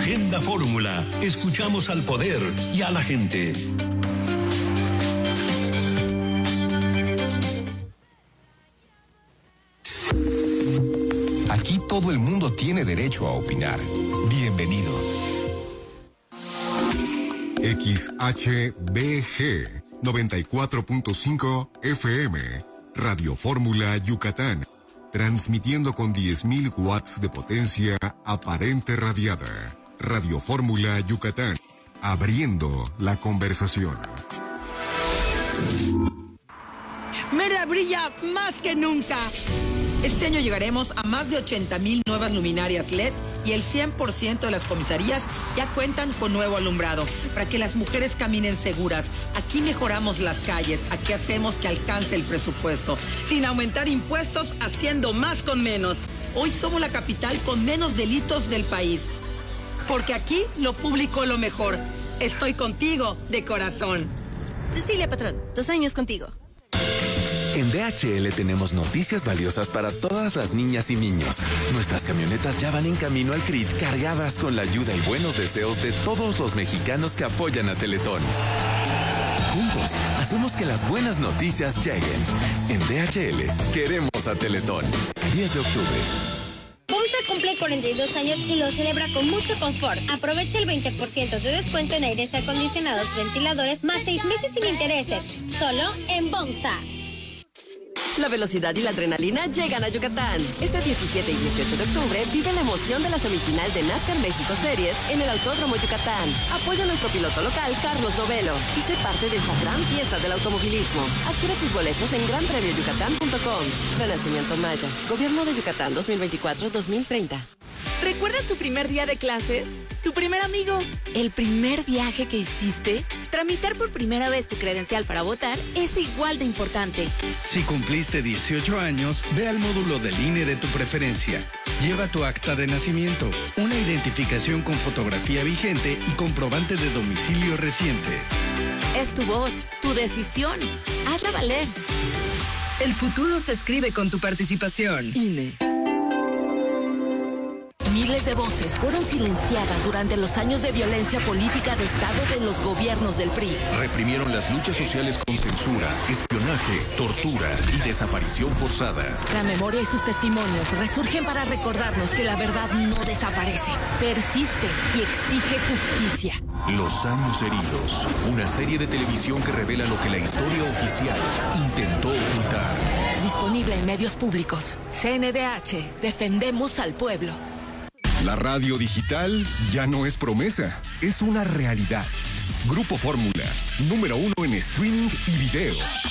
Agenda Fórmula. Escuchamos al poder y a la gente. Aquí todo el mundo tiene derecho a opinar. Bienvenido. XHBG 94.5 FM, Radio Fórmula Yucatán, transmitiendo con 10.000 watts de potencia aparente radiada. Radio Fórmula Yucatán, abriendo la conversación. Mérida brilla más que nunca. Este año llegaremos a más de 80,000 nuevas luminarias LED y el 100% de las comisarías ya cuentan con nuevo alumbrado para que las mujeres caminen seguras. Aquí mejoramos las calles, aquí hacemos que alcance el presupuesto, sin aumentar impuestos, haciendo más con menos. Hoy somos la capital con menos delitos del país, porque aquí lo público es lo mejor. Estoy contigo de corazón. Cecilia Patrón, 2 años contigo. En DHL tenemos noticias valiosas para todas las niñas y niños. Nuestras camionetas ya van en camino al CRIT cargadas con la ayuda y buenos deseos de todos los mexicanos que apoyan a Teletón. Juntos, hacemos que las buenas noticias lleguen. En DHL, queremos a Teletón. 10 de octubre. FOMSA cumple 42 años y lo celebra con mucho confort. Aprovecha el 20% de descuento en aires acondicionados, ventiladores, más 6 meses sin intereses. Solo en FOMSA. La velocidad y la adrenalina llegan a Yucatán. Este 17 y 18 de octubre vive la emoción de la semifinal de NASCAR México Series en el Autódromo Yucatán. Apoya a nuestro piloto local, Carlos Novelo, y sé parte de esta gran fiesta del automovilismo. Adquiere tus boletos en granpremioyucatán.com. Renacimiento Maya. Gobierno de Yucatán 2024-2030. ¿Recuerdas tu primer día de clases? ¿Tu primer amigo? ¿El primer viaje que hiciste? Tramitar por primera vez tu credencial para votar es igual de importante. Si cumpliste 18 años, ve al módulo del INE de tu preferencia. Lleva tu acta de nacimiento, una identificación con fotografía vigente y comprobante de domicilio reciente. Es tu voz, tu decisión. Hazla valer. El futuro se escribe con tu participación. INE. Miles de voces fueron silenciadas durante los años de violencia política de Estado de los gobiernos del PRI. Reprimieron las luchas sociales con censura, espionaje, tortura y desaparición forzada. La memoria y sus testimonios resurgen para recordarnos que la verdad no desaparece, persiste y exige justicia. Los años heridos, una serie de televisión que revela lo que la historia oficial intentó ocultar. Disponible en medios públicos. CNDH, defendemos al pueblo. La radio digital ya no es promesa, es una realidad. Grupo Fórmula, número 1 en streaming y video.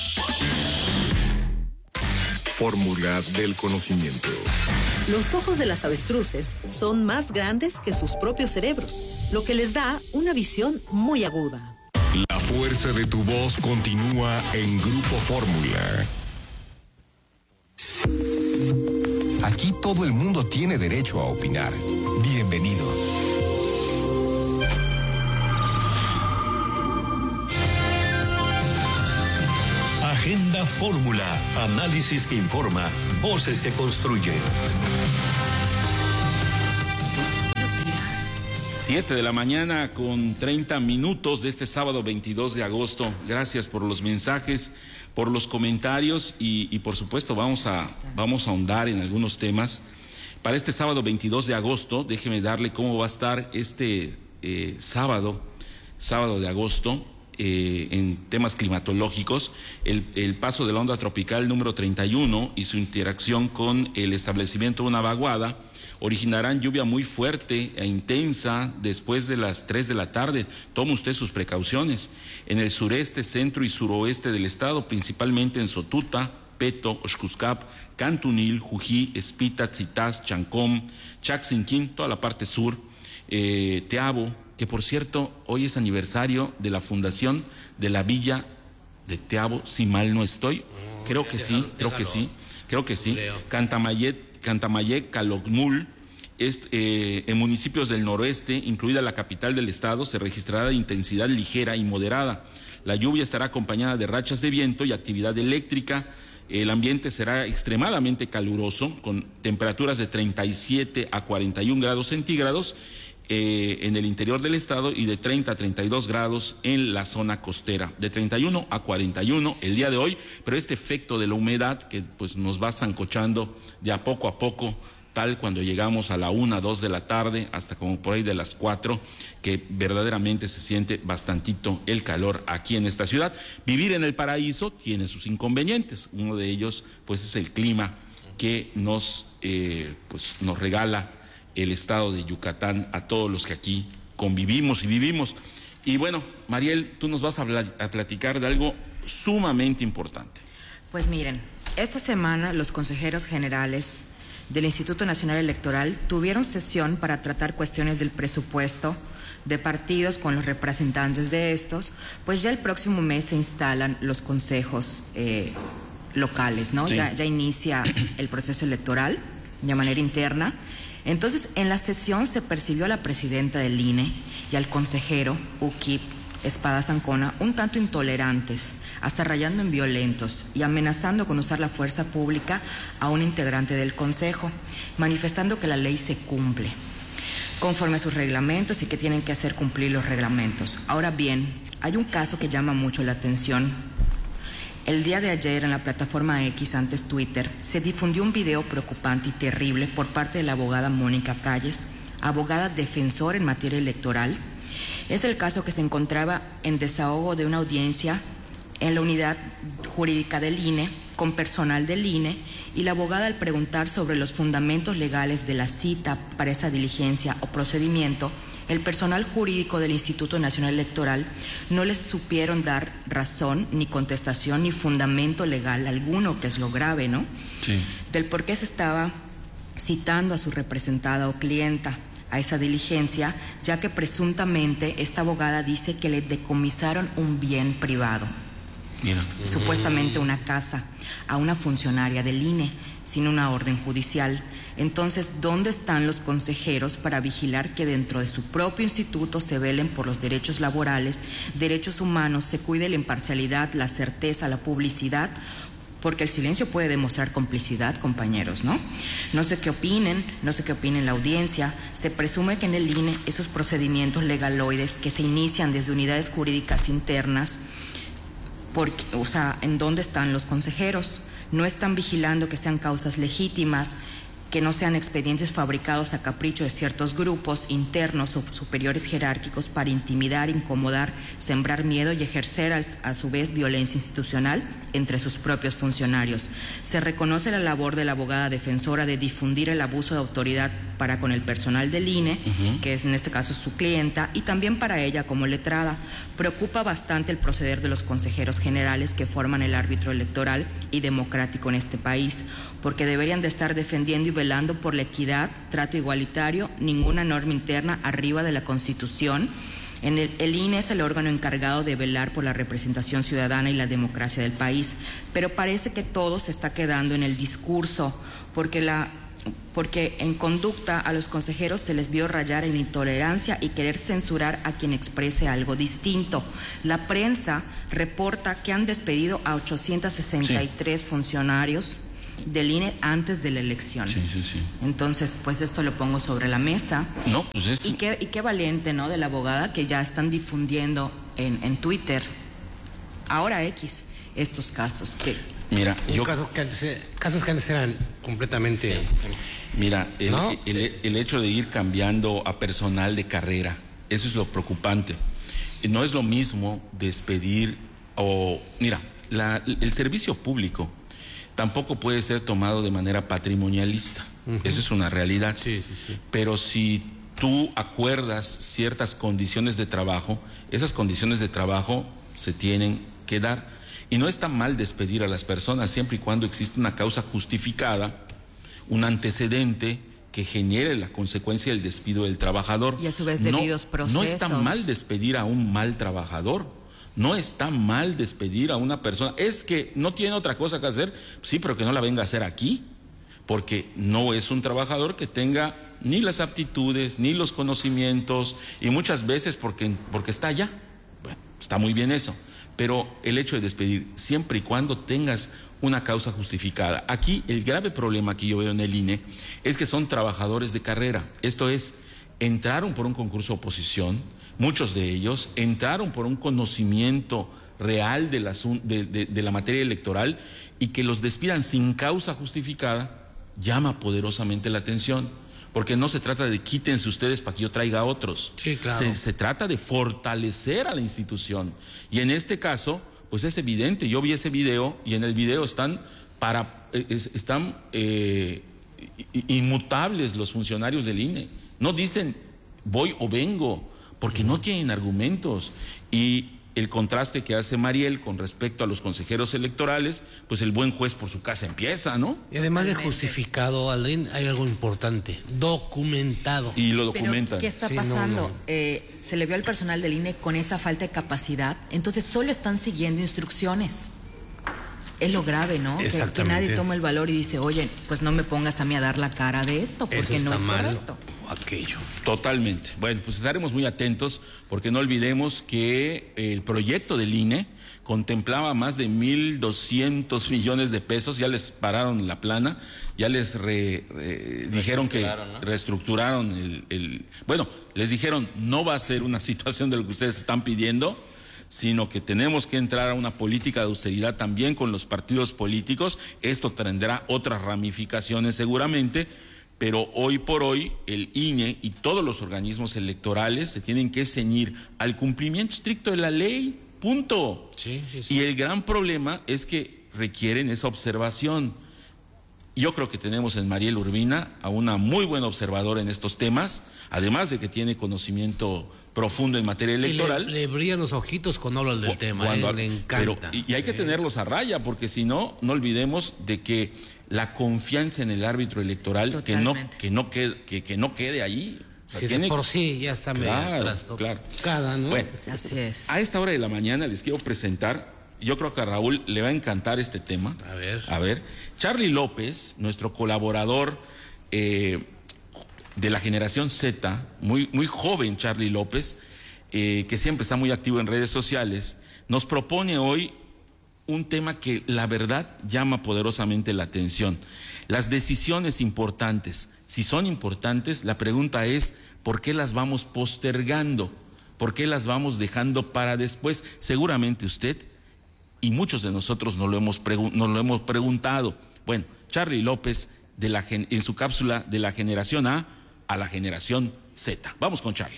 Fórmula del conocimiento. Los ojos de las avestruces son más grandes que sus propios cerebros, lo que les da una visión muy aguda. La fuerza de tu voz continúa en Grupo Fórmula. Aquí todo el mundo tiene derecho a opinar. Bienvenido. Agenda Fórmula. Análisis que informa. Voces que construyen. 7 de la mañana con 30 minutos de este sábado 22 de agosto. Gracias por los mensajes, por los comentarios y por supuesto vamos a ahondar en algunos temas. Para este sábado 22 de agosto, déjeme darle cómo va a estar este sábado de agosto en temas climatológicos. El paso de la onda tropical número 31 y su interacción con el establecimiento de una vaguada originarán lluvia muy fuerte e intensa después de las 3 de la tarde. Tome usted sus precauciones. En el sureste, centro y suroeste del estado, principalmente en Sotuta, Peto, Oxcuscap, Cantunil, Jují, Espita, Tzitaz, Chancom, Chaxinquín, toda la parte sur, Teabo, que por cierto, hoy es aniversario de la fundación de la villa de Teabo, si mal no estoy. Creo que sí. Cantamayet, Calokmul, en municipios del noroeste, incluida la capital del estado, se registrará de intensidad ligera y moderada. La lluvia estará acompañada de rachas de viento y actividad eléctrica. El ambiente será extremadamente caluroso, con temperaturas de 37 a 41 grados centígrados, en el interior del estado y de 30 a 32 grados en la zona costera, de 31 a 41 el día de hoy, pero este efecto de la humedad que pues nos va zancochando de a poco, tal cuando llegamos a la 1, 2 de la tarde, hasta como por ahí de las 4, que verdaderamente se siente bastantito el calor aquí en esta ciudad. Vivir en el paraíso tiene sus inconvenientes, uno de ellos pues es el clima que nos regala el estado de Yucatán a todos los que aquí convivimos y vivimos. Y bueno, Mariel, tú nos vas a platicar de algo sumamente importante. Pues miren, esta semana los consejeros generales del Instituto Nacional Electoral tuvieron sesión para tratar cuestiones del presupuesto de partidos con los representantes de estos, pues ya el próximo mes se instalan los consejos locales, ¿no? Sí. Ya inicia el proceso electoral de manera interna. Entonces, en la sesión se percibió a la presidenta del INE y al consejero Ukip Espadas Ancona un tanto intolerantes, hasta rayando en violentos y amenazando con usar la fuerza pública a un integrante del consejo, manifestando que la ley se cumple conforme a sus reglamentos y que tienen que hacer cumplir los reglamentos. Ahora bien, hay un caso que llama mucho la atención. El día de ayer en la plataforma X, antes Twitter, se difundió un video preocupante y terrible por parte de la abogada Mónica Calles, abogada defensora en materia electoral. Es el caso que se encontraba en desahogo de una audiencia en la unidad jurídica del INE, con personal del INE, y la abogada, al preguntar sobre los fundamentos legales de la cita para esa diligencia o procedimiento, el personal jurídico del Instituto Nacional Electoral no les supieron dar razón, ni contestación, ni fundamento legal alguno, que es lo grave, ¿no? Sí. Del por qué se estaba citando a su representada o clienta a esa diligencia, ya que presuntamente esta abogada dice que le decomisaron un bien privado. Mira. Supuestamente una casa, a una funcionaria del INE, sin una orden judicial. Entonces, ¿dónde están los consejeros para vigilar que dentro de su propio instituto se velen por los derechos laborales, derechos humanos, se cuide la imparcialidad, la certeza, la publicidad? Porque el silencio puede demostrar complicidad, compañeros, ¿no? No sé qué opinen la audiencia. Se presume que en el INE esos procedimientos legaloides que se inician desde unidades jurídicas internas, porque, o sea, ¿en dónde están los consejeros? No están vigilando que sean causas legítimas, que no sean expedientes fabricados a capricho de ciertos grupos internos o superiores jerárquicos para intimidar, incomodar, sembrar miedo y ejercer a su vez violencia institucional entre sus propios funcionarios. Se reconoce la labor de la abogada defensora de difundir el abuso de autoridad para con el personal del INE, que es en este caso su clienta, y también para ella como letrada. Preocupa bastante el proceder de los consejeros generales que forman el árbitro electoral y democrático en este país, porque deberían de estar defendiendo y velando por la equidad, trato igualitario, ninguna norma interna arriba de la Constitución. El INE es el órgano encargado de velar por la representación ciudadana y la democracia del país, pero parece que todo se está quedando en el discurso, porque en conducta a los consejeros se les vio rayar en intolerancia y querer censurar a quien exprese algo distinto. La prensa reporta que han despedido a 863 funcionarios del INE antes de la elección. Sí. Entonces, pues esto lo pongo sobre la mesa. No, pues es... Y qué valiente, ¿no?, de la abogada, que ya están difundiendo en Twitter, ahora X, estos casos que... Mira, casos que antes eran completamente... Sí. Mira, el hecho de ir cambiando a personal de carrera, eso es lo preocupante. No es lo mismo despedir o... Mira, el servicio público tampoco puede ser tomado de manera patrimonialista. Eso es una realidad. Sí. Pero si tú acuerdas ciertas condiciones de trabajo, esas condiciones de trabajo se tienen que dar. Y no está mal despedir a las personas siempre y cuando existe una causa justificada, un antecedente que genere la consecuencia del despido del trabajador. Y a su vez debidos procesos. No está mal despedir a un mal trabajador. No está mal despedir a una persona. Es que no tiene otra cosa que hacer, sí, pero que no la venga a hacer aquí, porque no es un trabajador que tenga ni las aptitudes, ni los conocimientos, y muchas veces porque está allá. Bueno, está muy bien eso, pero el hecho de despedir, siempre y cuando tengas una causa justificada. Aquí el grave problema que yo veo en el INE es que son trabajadores de carrera. Esto es, entraron por un concurso de oposición, muchos de ellos entraron por un conocimiento real de la materia electoral, y que los despidan sin causa justificada llama poderosamente la atención, porque no se trata de quítense ustedes para que yo traiga a otros. Sí, claro. Se trata de fortalecer a la institución, y en este caso pues es evidente. Yo vi ese video y en el video están inmutables los funcionarios del INE. No dicen voy o vengo, porque no tienen argumentos. Y el contraste que hace Mariel con respecto a los consejeros electorales, pues el buen juez por su casa empieza, ¿no? Y además de justificado, Aldrin, hay algo importante, documentado. Y lo documentan. ¿Pero qué está pasando? Se le vio al personal del INE con esa falta de capacidad, entonces solo están siguiendo instrucciones. Es lo grave, ¿no? Que nadie toma el valor y dice, oye, pues no me pongas a mí a dar la cara de esto, porque no es correcto. Aquello. Totalmente. Bueno, pues estaremos muy atentos, porque no olvidemos que el proyecto del INE contemplaba más de 1,200 millones de pesos. Ya les pararon la plana, ya les dijeron que reestructuraron bueno, les dijeron no va a ser una situación de lo que ustedes están pidiendo, sino que tenemos que entrar a una política de austeridad también con los partidos políticos. Esto tendrá otras ramificaciones seguramente, pero hoy por hoy el INE y todos los organismos electorales se tienen que ceñir al cumplimiento estricto de la ley, punto. Sí. Y el gran problema es que requieren esa observación. Yo creo que tenemos en Mariel Urbina a una muy buena observadora en estos temas, además de que tiene conocimiento profundo en materia electoral. Le brillan los ojitos cuando hablan del tema, le encanta. Y hay que tenerlos a raya, porque si no, no olvidemos de que la confianza en el árbitro electoral, que no quede ahí. O sea, sí, por sí ya está medio trastocada, ¿no? Bueno, así es. A esta hora de la mañana les quiero presentar, yo creo que a Raúl le va a encantar este tema. A ver. Charlie López, nuestro colaborador de la generación Z, muy joven Charlie López, que siempre está muy activo en redes sociales, nos propone hoy un tema que la verdad llama poderosamente la atención. Las decisiones importantes, si son importantes, la pregunta es, ¿por qué las vamos postergando? ¿Por qué las vamos dejando para después? Seguramente usted y muchos de nosotros nos lo hemos preguntado. Bueno, Charlie López, en su cápsula de la generación A a la generación Z. Vamos con Charlie.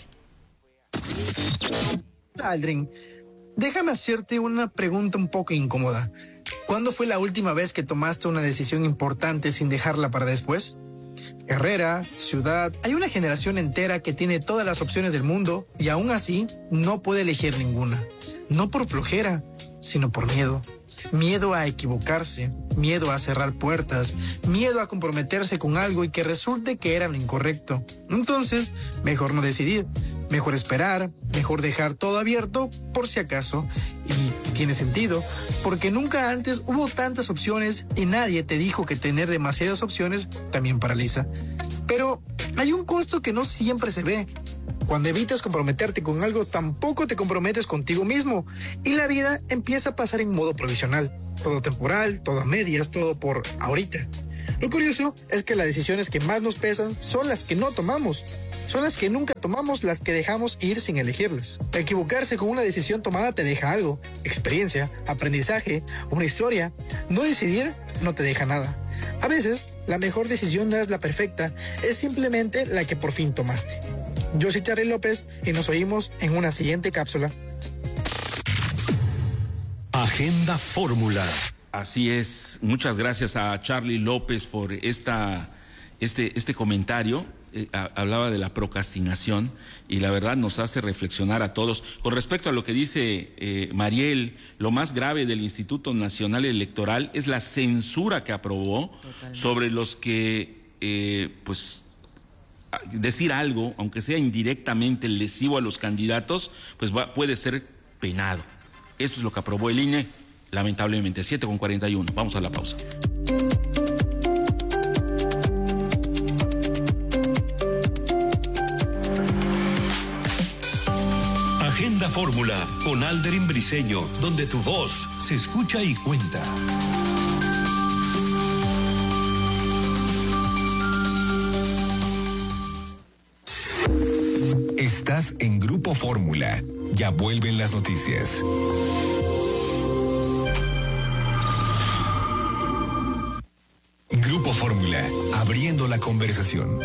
Aldrin, déjame hacerte una pregunta un poco incómoda. ¿Cuándo fue la última vez que tomaste una decisión importante sin dejarla para después? Carrera, ciudad, hay una generación entera que tiene todas las opciones del mundo y aún así no puede elegir ninguna. No por flojera, sino por miedo. Miedo a equivocarse, miedo a cerrar puertas, miedo a comprometerse con algo y que resulte que era lo incorrecto. Entonces, mejor no decidir, mejor esperar, mejor dejar todo abierto por si acaso. Y tiene sentido, porque nunca antes hubo tantas opciones y nadie te dijo que tener demasiadas opciones también paraliza. Pero hay un costo que no siempre se ve. Cuando evitas comprometerte con algo, tampoco te comprometes contigo mismo y la vida empieza a pasar en modo provisional. Todo temporal, todo a medias, todo por ahorita. Lo curioso es que las decisiones que más nos pesan son las que no tomamos. Son las que nunca tomamos, las que dejamos ir sin elegirlas. Equivocarse con una decisión tomada te deja algo: experiencia, aprendizaje, una historia. No decidir no te deja nada. A veces, la mejor decisión no es la perfecta, es simplemente la que por fin tomaste. Yo soy Charlie López y nos oímos en una siguiente cápsula. Agenda Fórmula. Así es. Muchas gracias a Charlie López por este comentario. Hablaba de la procrastinación y la verdad nos hace reflexionar a todos. Con respecto a lo que dice Mariel, lo más grave del Instituto Nacional Electoral es la censura que aprobó sobre los que, decir algo, aunque sea indirectamente lesivo a los candidatos, pues puede ser penado. Eso es lo que aprobó el INE, lamentablemente. 7:41. Vamos a la pausa. Agenda Fórmula con Aldrin Briseño, donde tu voz se escucha y cuenta. Estás en Grupo Fórmula. Ya vuelven las noticias. Grupo Fórmula, abriendo la conversación.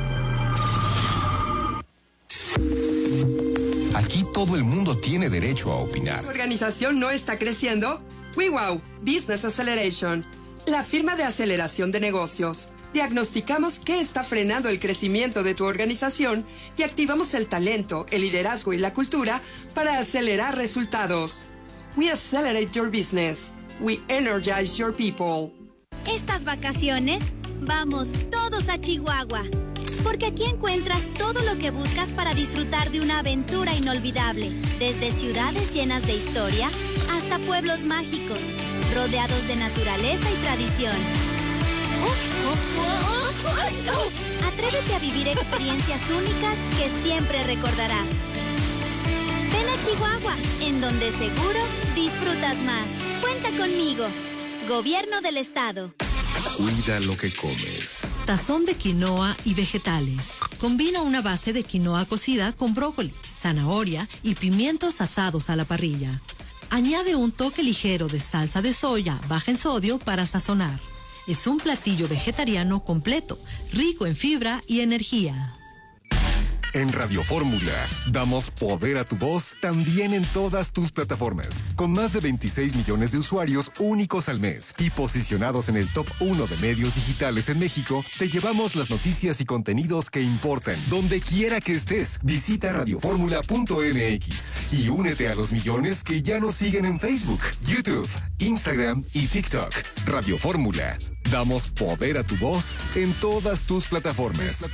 Aquí todo el mundo tiene derecho a opinar. ¿Tu organización no está creciendo? WeWow Business Acceleration, la firma de aceleración de negocios. Diagnosticamos qué está frenando el crecimiento de tu organización y activamos el talento, el liderazgo y la cultura para acelerar resultados. We accelerate your business. We energize your people. Estas vacaciones, vamos todos a Chihuahua, porque aquí encuentras todo lo que buscas para disfrutar de una aventura inolvidable, desde ciudades llenas de historia hasta pueblos mágicos, rodeados de naturaleza y tradición. Atrévete a vivir experiencias únicas que siempre recordarás. Ven a Chihuahua, en donde seguro disfrutas más. Cuenta conmigo. Gobierno del Estado. Cuida lo que comes. Tazón de quinoa y vegetales. Combina una base de quinoa cocida con brócoli, zanahoria y pimientos asados a la parrilla. Añade un toque ligero de salsa de soya baja en sodio para sazonar. Es un platillo vegetariano completo, rico en fibra y energía. En Radio Fórmula, damos poder a tu voz también en todas tus plataformas, con más de 26 millones de usuarios únicos al mes y posicionados en el top 1 de medios digitales en México. Te llevamos las noticias y contenidos que importan, donde quiera que estés. Visita radioformula.mx y únete a los millones que ya nos siguen en Facebook, YouTube, Instagram y TikTok. Radio Fórmula, damos poder a tu voz en todas tus plataformas.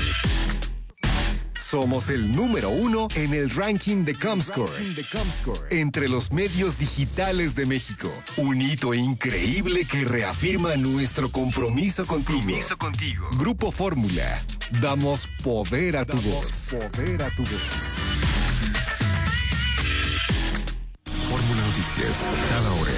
Somos el número 1 en el ranking de Comscore entre los medios digitales de México. Un hito increíble que reafirma nuestro compromiso contigo. Grupo Fórmula. Damos poder a tu voz. Fórmula Noticias, cada hora.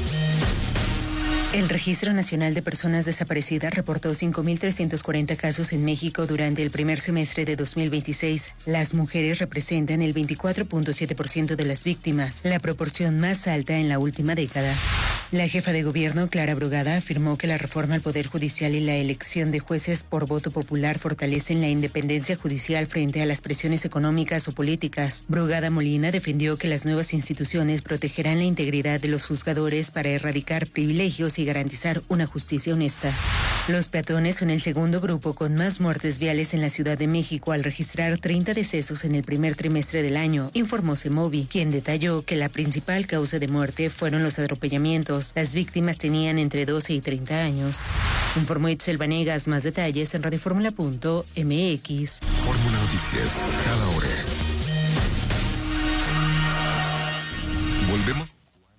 El Registro Nacional de Personas Desaparecidas reportó 5.340 casos en México durante el primer semestre de 2026. Las mujeres representan el 24.7% de las víctimas, la proporción más alta en la última década. La jefa de gobierno, Clara Brugada, afirmó que la reforma al Poder Judicial y la elección de jueces por voto popular fortalecen la independencia judicial frente a las presiones económicas o políticas. Brugada Molina defendió que las nuevas instituciones protegerán la integridad de los juzgadores para erradicar privilegios y garantizar una justicia honesta. Los peatones son el segundo grupo con más muertes viales en la Ciudad de México al registrar 30 decesos en el primer trimestre del año, informó Semovi, quien detalló que la principal causa de muerte fueron los atropellamientos. Las víctimas tenían entre 12 y 30 años. Informó Itzel Vanegas. Más detalles en radioformula.mx. Fórmula Noticias, cada hora. Volvemos.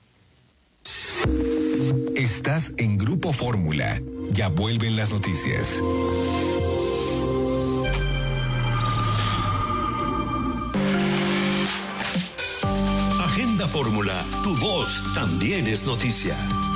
Estás en Grupo Fórmula. Ya vuelven las noticias. Agenda Fórmula, tu voz también es noticia.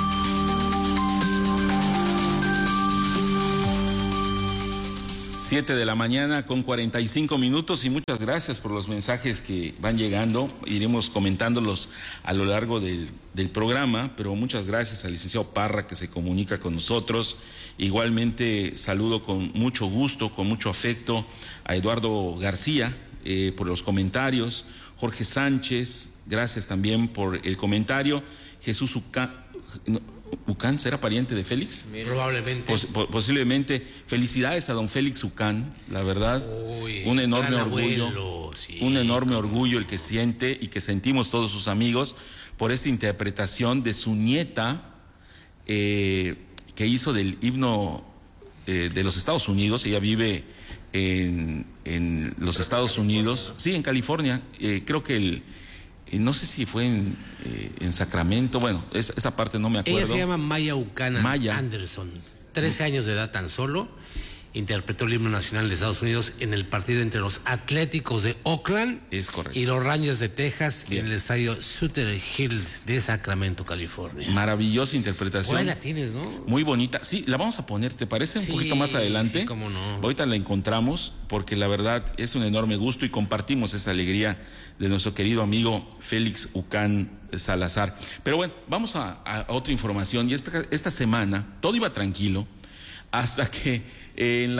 Siete de la mañana con 45 minutos y muchas gracias por los mensajes que van llegando. Iremos comentándolos a lo largo del programa, pero muchas gracias al licenciado Parra que se comunica con nosotros. Igualmente saludo con mucho gusto, con mucho afecto a Eduardo García por los comentarios. Jorge Sánchez, gracias también por el comentario. Jesús Ucán, ¿será pariente de Félix? Probablemente. Posiblemente. Felicidades a don Félix Ucán, la verdad. Un enorme orgullo. Abuelo, sí. Un enorme orgullo el que siente y que sentimos todos sus amigos por esta interpretación de su nieta que hizo del himno de los Estados Unidos. Ella vive en los Estados Unidos, sí, en California. Creo que no sé si fue en Sacramento, bueno, esa parte no me acuerdo. Ella se llama Maya Ucana Anderson, 13 años de edad tan solo, interpretó el himno nacional de Estados Unidos en el partido entre los Atléticos de Oakland y los Rangers de Texas en el estadio Sutter Hill de Sacramento, California. Maravillosa interpretación. Ahí la tienes, ¿no? Muy bonita. Sí, la vamos a poner, ¿te parece? Un poquito más adelante. Sí, cómo no. Ahorita la encontramos porque la verdad es un enorme gusto y compartimos esa alegría de nuestro querido amigo Félix Ucán Salazar. Pero bueno, vamos a otra información. Y esta semana todo iba tranquilo hasta que en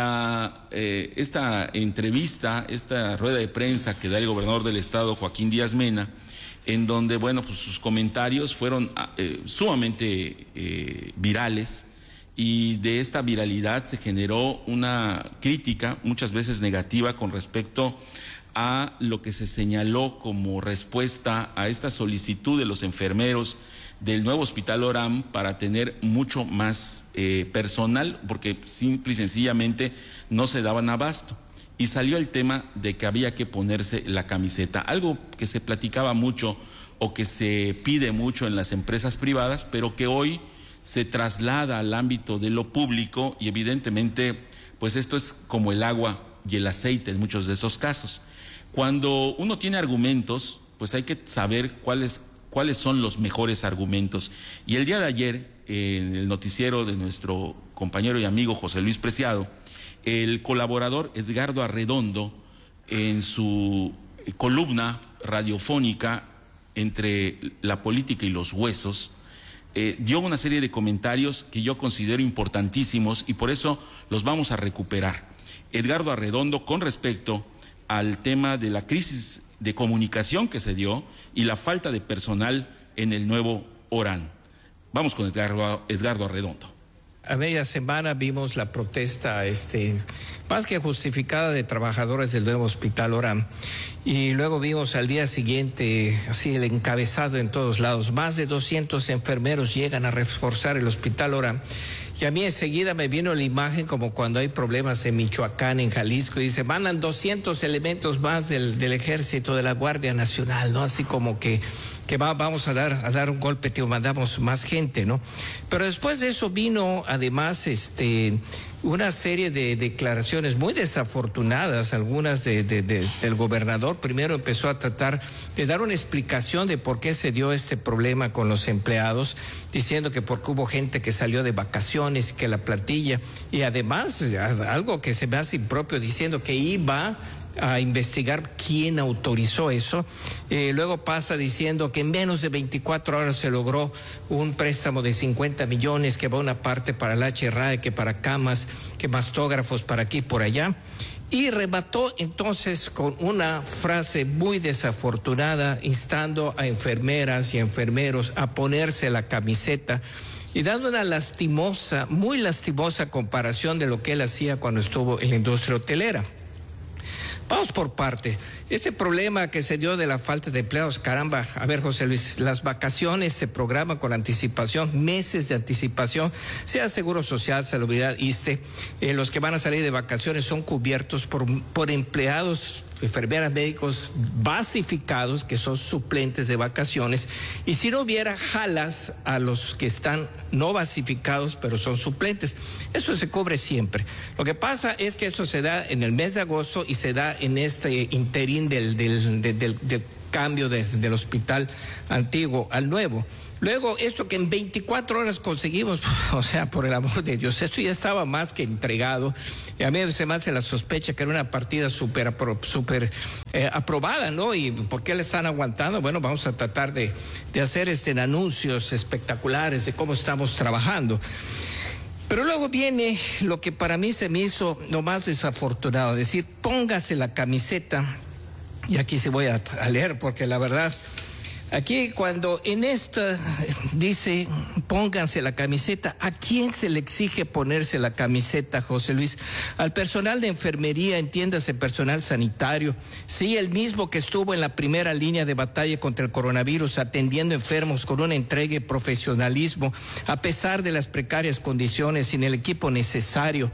esta entrevista, esta rueda de prensa que da el gobernador del estado, Joaquín Díaz Mena, en donde, bueno, pues sus comentarios fueron sumamente virales, y de esta viralidad se generó una crítica, muchas veces negativa, con respecto a lo que se señaló como respuesta a esta solicitud de los enfermeros del nuevo Hospital Orán para tener mucho más personal, porque simple y sencillamente no se daban abasto. Y salió el tema de que había que ponerse la camiseta, algo que se platicaba mucho o que se pide mucho en las empresas privadas, pero que hoy se traslada al ámbito de lo público, y evidentemente pues esto es como el agua y el aceite en muchos de esos casos. Cuando uno tiene argumentos, pues hay que saber cuáles son los mejores argumentos. Y el día de ayer, en el noticiero de nuestro compañero y amigo José Luis Preciado, el colaborador Edgardo Arredondo, en su columna radiofónica Entre la política y los huesos, dio una serie de comentarios que yo considero importantísimos y por eso los vamos a recuperar. Edgardo Arredondo, con respecto al tema de la crisis de comunicación que se dio y la falta de personal en el nuevo Orán. Vamos con Edgardo Arredondo. A media semana vimos la protesta más que justificada de trabajadores del nuevo Hospital Orán, y luego vimos al día siguiente así el encabezado en todos lados: más de 200 enfermeros llegan a reforzar el Hospital Orán. Y a mí enseguida me vino la imagen como cuando hay problemas en Michoacán, en Jalisco, y dice, mandan 200 elementos más del ejército, de la Guardia Nacional, ¿no? Así como que vamos a dar un golpe, tío, mandamos más gente, ¿no? Pero después de eso vino además una serie de declaraciones muy desafortunadas, algunas del gobernador. Primero empezó a tratar de dar una explicación de por qué se dio este problema con los empleados, diciendo que porque hubo gente que salió de vacaciones, que la plantilla, y además algo que se me hace impropio, diciendo que iba a investigar quién autorizó eso. Luego pasa diciendo que en menos de 24 horas se logró un préstamo de 50 millones, que va una parte para el HRAE, que para camas, que mastógrafos para aquí y por allá. Y remató entonces con una frase muy desafortunada, instando a enfermeras y enfermeros a ponerse la camiseta, y dando una lastimosa, muy lastimosa comparación de lo que él hacía cuando estuvo en la industria hotelera. Vamos por parte. Este problema que se dio de la falta de empleados, caramba, a ver, José Luis, las vacaciones se programan con anticipación, meses de anticipación, sea Seguro Social, Salubridad, ISSSTE. Los que van a salir de vacaciones son cubiertos por empleados, enfermeras, médicos basificados, que son suplentes de vacaciones, y si no hubiera, jalas a los que están no basificados, pero son suplentes. Eso se cubre siempre. Lo que pasa es que eso se da en el mes de agosto y se da en este interín del cambio del hospital antiguo al nuevo. Luego, esto que en 24 horas conseguimos, o sea, por el amor de Dios, esto ya estaba más que entregado. Y a mí se me hace la sospecha que era una partida súper aprobada, ¿no? ¿Y por qué le están aguantando? Bueno, vamos a tratar de hacer anuncios espectaculares de cómo estamos trabajando. Pero luego viene lo que para mí se me hizo lo más desafortunado, es decir, póngase la camiseta, y aquí se voy a leer porque la verdad, aquí cuando en esta dice pónganse la camiseta, ¿a quién se le exige ponerse la camiseta, José Luis? Al personal de enfermería, entiéndase personal sanitario, sí, el mismo que estuvo en la primera línea de batalla contra el coronavirus, atendiendo enfermos con una entrega y profesionalismo, a pesar de las precarias condiciones, sin el equipo necesario.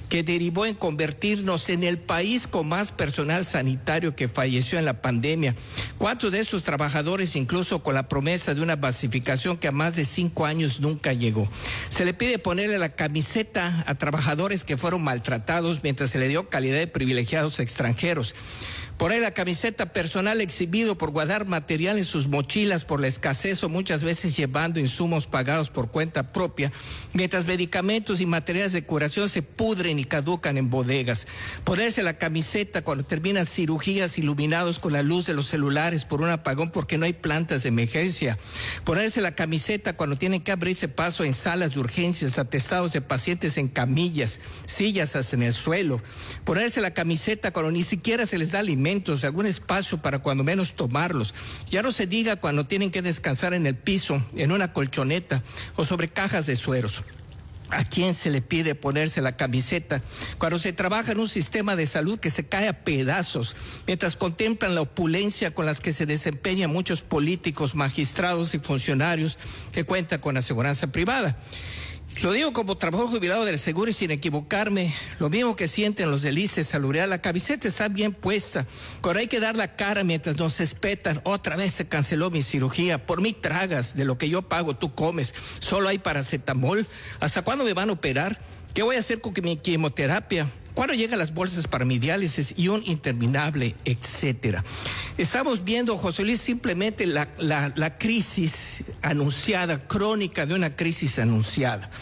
que derivó en convertirnos en el país con más personal sanitario que falleció en la pandemia. ¿Cuántos de esos trabajadores, incluso con la promesa de una basificación que a más de 5 años nunca llegó? Se le pide ponerle la camiseta a trabajadores que fueron maltratados mientras se le dio calidad de privilegiados extranjeros. Poner la camiseta personal exhibido por guardar material en sus mochilas por la escasez o muchas veces llevando insumos pagados por cuenta propia, mientras medicamentos y materiales de curación se pudren y caducan en bodegas. Ponerse la camiseta cuando terminan cirugías iluminados con la luz de los celulares por un apagón porque no hay plantas de emergencia. Ponerse la camiseta cuando tienen que abrirse paso en salas de urgencias, atestados de pacientes en camillas, sillas hasta en el suelo. Ponerse la camiseta cuando ni siquiera se les da alimentos, algún espacio para cuando menos tomarlos. Ya no se diga cuando tienen que descansar en el piso, en una colchoneta o sobre cajas de sueros. ¿A quién se le pide ponerse la camiseta cuando se trabaja en un sistema de salud que se cae a pedazos, mientras contemplan la opulencia con las que se desempeñan muchos políticos, magistrados y funcionarios que cuentan con aseguranza privada? Lo digo como trabajador jubilado del seguro y sin equivocarme, lo mismo que sienten los del ISSSTE Salubridad. La camiseta está bien puesta, pero hay que dar la cara mientras nos espetan. Otra vez se canceló mi cirugía, por mí tragas, de lo que yo pago tú comes, solo hay paracetamol. ¿Hasta cuándo me van a operar? ¿Qué voy a hacer con mi quimioterapia? ¿Cuándo llegan las bolsas para mi diálisis? Y un interminable etcétera. Estamos viendo, José Luis, simplemente la crisis anunciada, crónica de una crisis anunciada.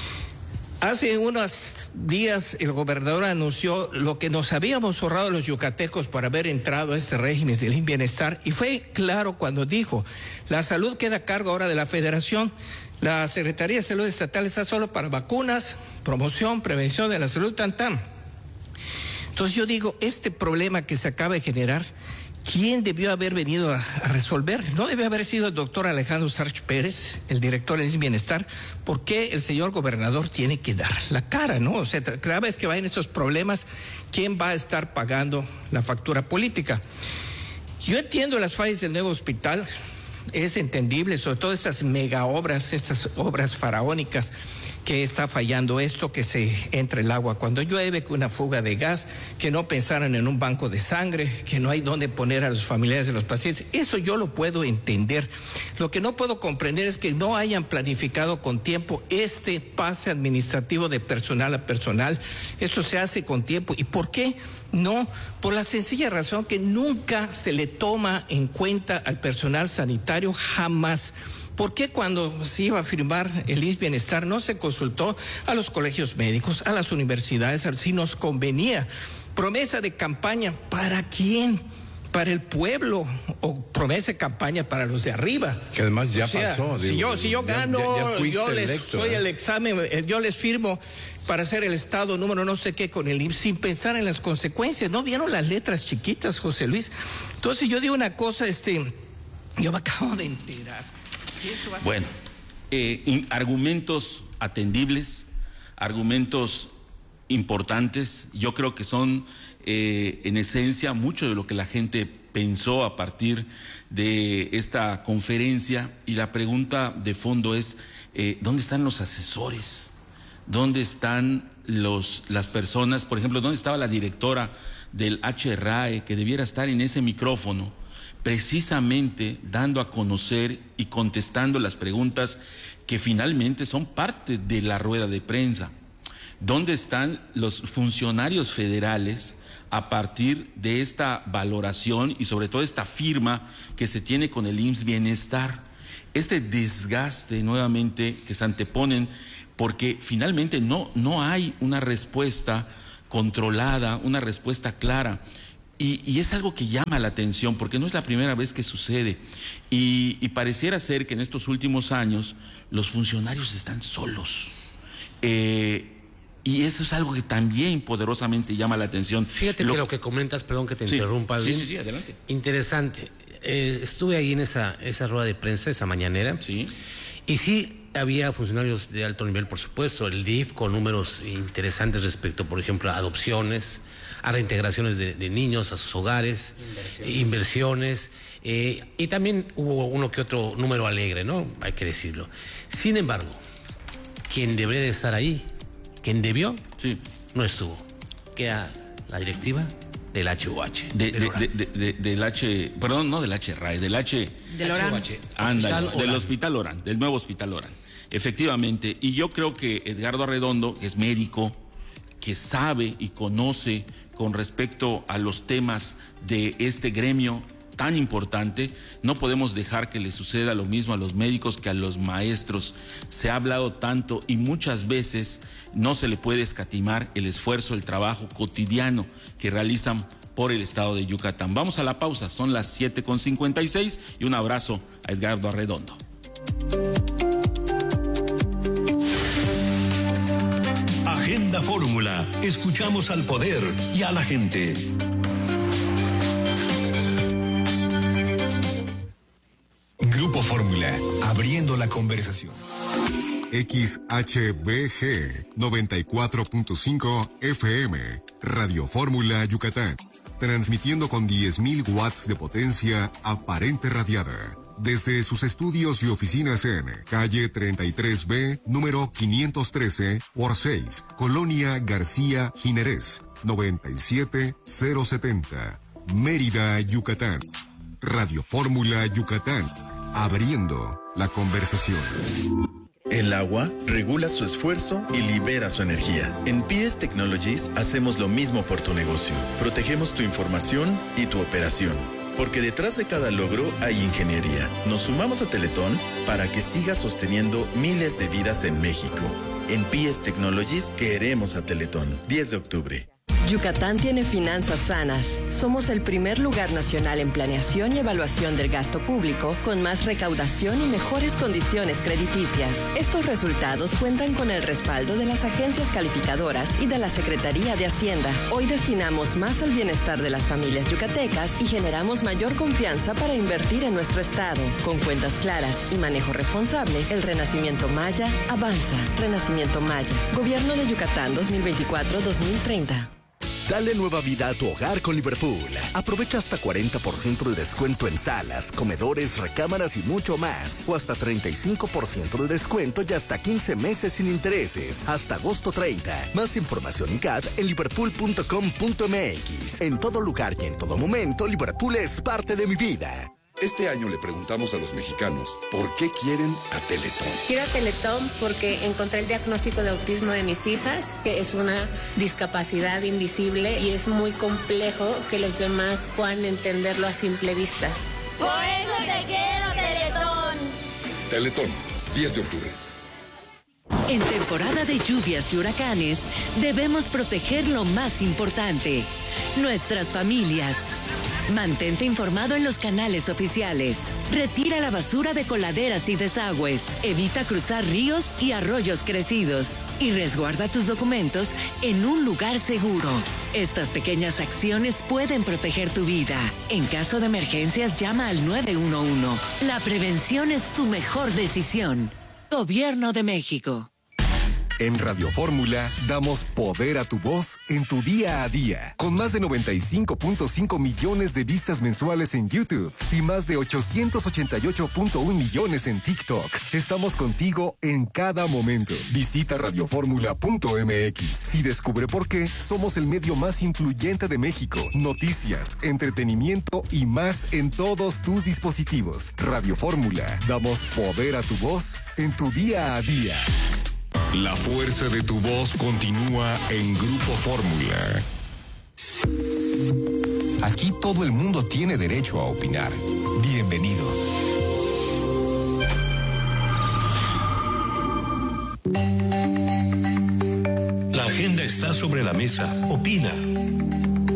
Hace unos días el gobernador anunció lo que nos habíamos ahorrado los yucatecos por haber entrado a este régimen del bienestar, y fue claro cuando dijo: la salud queda a cargo ahora de la Federación. La Secretaría de Salud Estatal está solo para vacunas, promoción, prevención de la salud, tan. Entonces yo digo, este problema que se acaba de generar, ¿quién debió haber venido a resolver? No debió haber sido el doctor Alejandro Sarch Pérez, el director del bienestar. ¿Por qué el señor gobernador tiene que dar la cara, no? O sea, cada vez que vayan estos problemas, ¿quién va a estar pagando la factura política? Yo entiendo las fallas del nuevo hospital. Es entendible, sobre todo estas mega obras, estas obras faraónicas, que está fallando esto, que se entra el agua cuando llueve, que una fuga de gas, que no pensaran en un banco de sangre, que no hay dónde poner a los familiares de los pacientes. Eso yo lo puedo entender. Lo que no puedo comprender es que no hayan planificado con tiempo este pase administrativo de personal a personal. Esto se hace con tiempo. ¿Y por qué? No, por la sencilla razón que nunca se le toma en cuenta al personal sanitario, jamás. ¿Por qué cuando se iba a firmar el ISSSTE Bienestar no se consultó a los colegios médicos, a las universidades, si nos convenía? Promesa de campaña, ¿para quién? ¿Para el pueblo? ¿O promesa de campaña para los de arriba? Que además ya pasó. Si yo gano, yo les soy el examen, yo les firmo para hacer el estado número no sé qué con el IMSS sin pensar en las consecuencias. ¿No vieron las letras chiquitas, José Luis? Entonces yo digo una cosa, yo me acabo de enterar. Bueno, argumentos atendibles, argumentos importantes, yo creo que son en esencia mucho de lo que la gente pensó a partir de esta conferencia, y la pregunta de fondo es, ¿dónde están los asesores? ¿Dónde están las personas? Por ejemplo, ¿dónde estaba la directora del HRAE que debiera estar en ese micrófono, precisamente dando a conocer y contestando las preguntas que finalmente son parte de la rueda de prensa? ¿Dónde están los funcionarios federales a partir de esta valoración y sobre todo esta firma que se tiene con el IMSS Bienestar? Este desgaste nuevamente que se anteponen, porque finalmente no hay una respuesta controlada, una respuesta clara. Y es algo que llama la atención, porque no es la primera vez que sucede. Y pareciera ser que en estos últimos años los funcionarios están solos. Y eso es algo que también poderosamente llama la atención. Fíjate que lo que comentas, perdón que te interrumpa. Sí, adelante. Interesante. Estuve ahí en esa rueda de prensa, esa mañanera. Sí. Y sí, había funcionarios de alto nivel, por supuesto, el DIF, con números interesantes respecto, por ejemplo, a adopciones, a reintegraciones de niños a sus hogares, inversiones, y también hubo uno que otro número alegre, ¿no? Hay que decirlo. Sin embargo, quien debería de estar ahí, quien debió, no estuvo. Queda la directiva del HUH. Del H, perdón, no del HRAE, del H... Del Orán. Ándale, del Hospital Orán, del nuevo Hospital Orán. Efectivamente, y yo creo que Edgardo Arredondo, que es médico, que sabe y conoce con respecto a los temas de este gremio tan importante, no podemos dejar que le suceda lo mismo a los médicos que a los maestros. Se ha hablado tanto y muchas veces no se le puede escatimar el esfuerzo, el trabajo cotidiano que realizan por el estado de Yucatán. Vamos a la pausa, son las 7:56 y un abrazo a Edgardo Arredondo. Agenda Fórmula. Escuchamos al poder y a la gente. Grupo Fórmula, abriendo la conversación. XHBG 94.5 FM, Radio Fórmula Yucatán, transmitiendo con 10.000 watts de potencia aparente radiada. Desde sus estudios y oficinas en calle 33B, número 513 por 6, Colonia García Jiménez, 97070, Mérida, Yucatán. Radio Fórmula Yucatán, abriendo la conversación. El agua regula su esfuerzo y libera su energía. En PS Technologies hacemos lo mismo por tu negocio. Protegemos tu información y tu operación. Porque detrás de cada logro hay ingeniería. Nos sumamos a Teletón para que siga sosteniendo miles de vidas en México. En PS Technologies queremos a Teletón. 10 de octubre. Yucatán tiene finanzas sanas. Somos el primer lugar nacional en planeación y evaluación del gasto público, con más recaudación y mejores condiciones crediticias. Estos resultados cuentan con el respaldo de las agencias calificadoras y de la Secretaría de Hacienda. Hoy destinamos más al bienestar de las familias yucatecas y generamos mayor confianza para invertir en nuestro estado. Con cuentas claras y manejo responsable, el Renacimiento Maya avanza. Renacimiento Maya. Gobierno de Yucatán 2024-2030. Dale nueva vida a tu hogar con Liverpool. Aprovecha hasta 40% de descuento en salas, comedores, recámaras y mucho más. O hasta 35% de descuento y hasta 15 meses sin intereses. Hasta agosto 30. Más información y CAT en liverpool.com.mx. En todo lugar y en todo momento, Liverpool es parte de mi vida. Este año le preguntamos a los mexicanos por qué quieren a Teletón. Quiero a Teletón porque encontré el diagnóstico de autismo de mis hijas, que es una discapacidad invisible y es muy complejo que los demás puedan entenderlo a simple vista. Por eso te quiero, Teletón. Teletón, 10 de octubre. En temporada de lluvias y huracanes, debemos proteger lo más importante, nuestras familias. Mantente informado en los canales oficiales. Retira la basura de coladeras y desagües. Evita cruzar ríos y arroyos crecidos. Y resguarda tus documentos en un lugar seguro. Estas pequeñas acciones pueden proteger tu vida. En caso de emergencias, llama al 911. La prevención es tu mejor decisión. Gobierno de México. En Radio Fórmula damos poder a tu voz en tu día a día. Con más de 95.5 millones de vistas mensuales en YouTube y más de 888.1 millones en TikTok. Estamos contigo en cada momento. Visita radioformula.mx y descubre por qué somos el medio más influyente de México. Noticias, entretenimiento y más en todos tus dispositivos. Radio Fórmula. Damos poder a tu voz en tu día a día. La fuerza de tu voz continúa en Grupo Fórmula. Aquí todo el mundo tiene derecho a opinar. Bienvenido. La agenda está sobre la mesa. Opina.